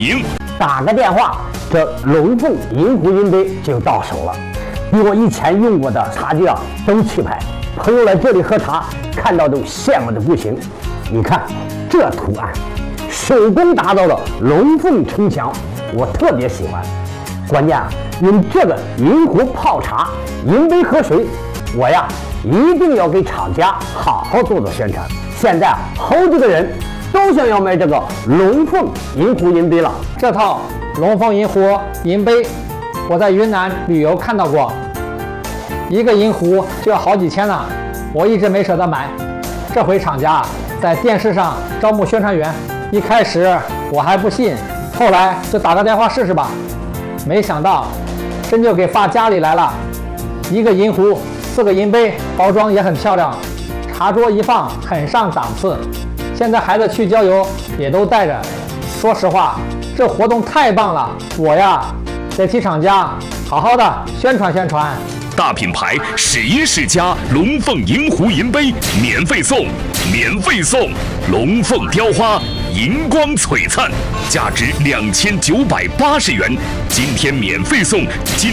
赢。 打个电话，这龙凤银湖银杯就到手了，比我以前用过的茶具都气派。朋友来这里喝茶，看到都羡慕的不行。你看这图案，手工打造的龙凤城墙，我特别喜欢。关键用这个银壶泡茶，银杯喝水，我一定要给厂家好好做做宣传。现在好几个人都想要买这个龙凤银湖银杯了。 这套龙凤银壶银杯，我在云南旅游看到过，一个银壶就要好几千呢，我一直没舍得买。这回厂家在电视上招募宣传员，一开始我还不信，后来就打个电话试试吧。没想到真就给发家里来了，一个银壶，4个银杯，包装也很漂亮，茶桌一放很上档次。现在孩子去郊游也都带着。说实话，这活动太棒了，我得替厂家好好的宣传宣传。 大品牌世音世家龙凤银湖银杯免费送，龙凤雕花银光璀璨，价值2980元，今天免费送，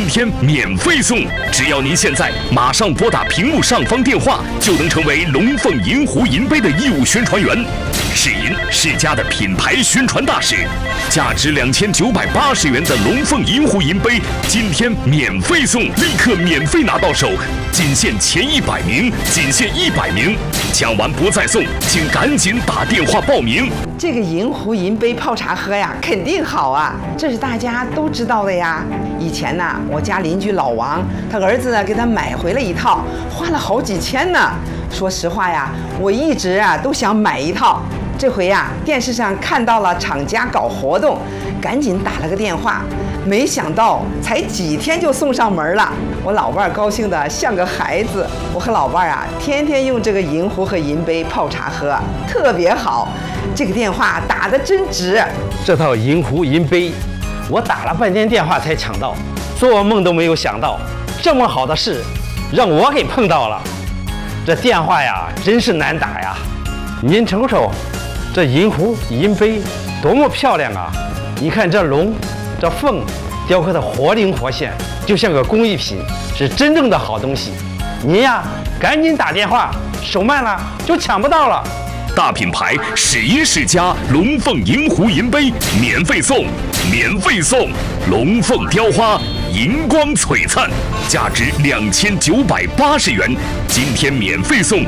只要您现在马上拨打屏幕上方电话，就能成为龙凤银湖银杯的义务宣传员。世银世家的品牌宣传大使，价值2980元的龙凤银湖银杯，今天免费送，立刻免费拿到手，仅限前100名，抢完不再送，请赶紧打电话报名。 这个银壶银杯泡茶喝肯定好啊，这是大家都知道的呀。以前我家邻居老王，他儿子给他买回了一套，花了好几千呢。说实话我一直都想买一套。这回电视上看到了厂家搞活动，赶紧打了个电话，没想到才几天就送上门了。我老伴儿高兴的像个孩子，我和老伴儿天天用这个银壶和银杯泡茶喝，特别好。这个电话打得真值。 这套银壶银杯，我打了半天电话才抢到，做梦都没有想到，这么好的事让我给碰到了。这电话真是难打呀！您瞅瞅，这银壶银杯多么漂亮啊！你看这龙、这凤雕刻的活灵活现，就像个工艺品，是真正的好东西。您赶紧打电话，手慢了就抢不到了。 大品牌世音世家龙凤银湖银杯免费送，龙凤雕花银光璀璨，价值2980元，今天免费送，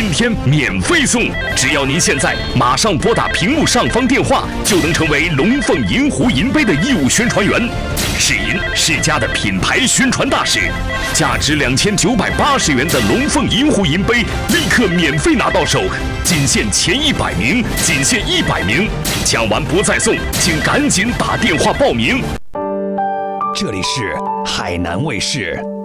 只要您现在马上拨打屏幕上方电话，就能成为龙凤银湖银杯的义务宣传员。世银世家的品牌宣传大使，价值2980元的龙凤银湖银杯，立刻免费拿到手，仅限前100名，抢完不再送，请赶紧打电话报名。 这里是海南卫视。